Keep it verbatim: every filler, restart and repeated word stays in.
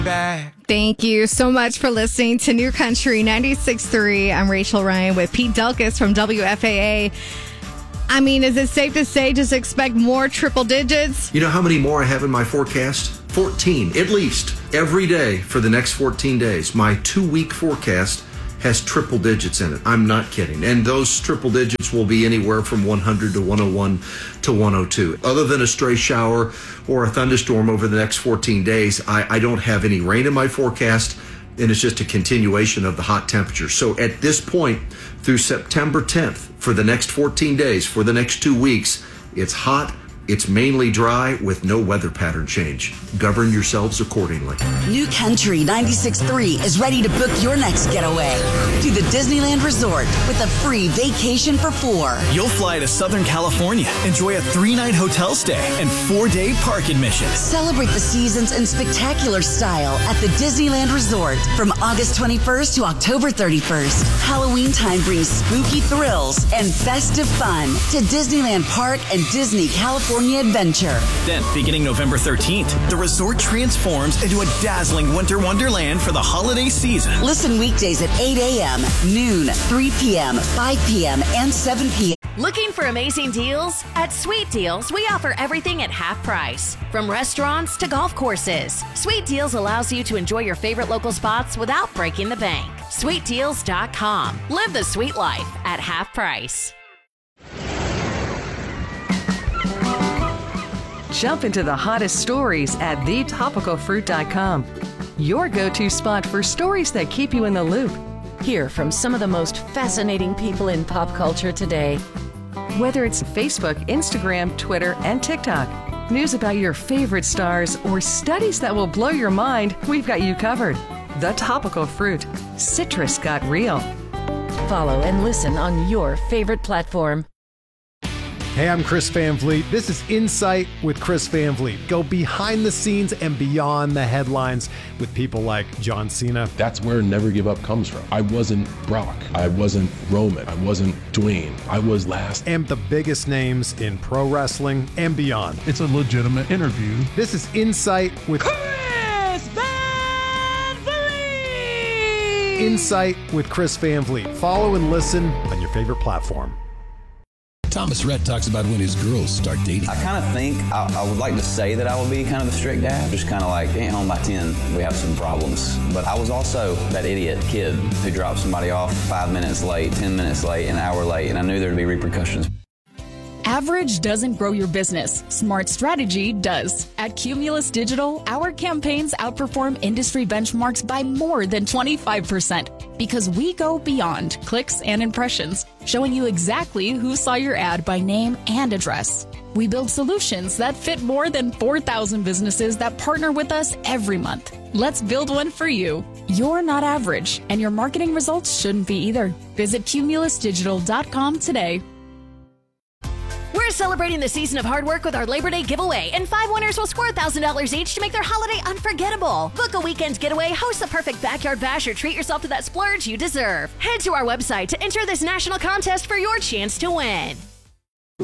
Back. Thank you so much for listening to New Country ninety-six point three. I'm Rachel Ryan with Pete Delkus from W F A A. I mean, is it safe to say just expect more triple digits? You know how many more I have in my forecast? fourteen, at least, every day for the next fourteen days. My two-week forecast has triple digits in it. I'm not kidding. And those triple digits will be anywhere from one hundred to one oh one to one oh two. Other than a stray shower or a thunderstorm over the next fourteen days, I, I don't have any rain in my forecast, and it's just a continuation of the hot temperature. So at this point, through September tenth, for the next fourteen days, for the next two weeks, it's hot. It's mainly dry with no weather pattern change. Govern yourselves accordingly. New Country ninety-six point three is ready to book your next getaway to the Disneyland Resort with a free vacation for four. You'll fly to Southern California, enjoy a three-night hotel stay, and four-day park admission. Celebrate the seasons in spectacular style at the Disneyland Resort from August twenty-first to October thirty-first. Halloween time brings spooky thrills and festive fun to Disneyland Park and Disney California Adventure. Then, beginning November thirteenth, the resort transforms into a dazzling winter wonderland for the holiday season. Listen weekdays at eight a.m., noon, three p.m., five p.m., and seven p.m. Looking for amazing deals? At Sweet Deals, we offer everything at half price. From restaurants to golf courses, Sweet Deals allows you to enjoy your favorite local spots without breaking the bank. sweet deals dot com. Live the sweet life at half price. Jump into the hottest stories at the topical fruit dot com. Your go-to spot for stories that keep you in the loop. Hear from some of the most fascinating people in pop culture today. Whether it's Facebook, Instagram, Twitter, and TikTok, news about your favorite stars, or studies that will blow your mind, we've got you covered. The Topical Fruit. Citrus got real. Follow and listen on your favorite platform. Hey, I'm Chris Van Vliet. This is Insight with Chris Van Vliet. Go behind the scenes and beyond the headlines with people like John Cena. That's where Never Give Up comes from. I wasn't Brock. I wasn't Roman. I wasn't Dwayne. I was last. And the biggest names in pro wrestling and beyond. It's a legitimate interview. This is Insight with Chris Van Vliet. Insight with Chris Van Vliet. Follow and listen on your favorite platform. Thomas Rhett talks about when his girls start dating. I kind of think I, I would like to say that I would be kind of the strict dad. Just kind of like, ain't home by ten, we have some problems. But I was also that idiot kid who dropped somebody off five minutes late, ten minutes late, an hour late, and I knew there'd be repercussions. Average doesn't grow your business. Smart strategy does. At Cumulus Digital, our campaigns outperform industry benchmarks by more than twenty-five percent because we go beyond clicks and impressions, showing you exactly who saw your ad by name and address. We build solutions that fit more than four thousand businesses that partner with us every month. Let's build one for you. You're not average, and your marketing results shouldn't be either. Visit cumulus digital dot com today. We're celebrating the season of hard work with our Labor Day giveaway, and five winners will score one thousand dollars each to make their holiday unforgettable. Book a weekend getaway, host the perfect backyard bash, or treat yourself to that splurge you deserve. Head to our website to enter this national contest for your chance to win.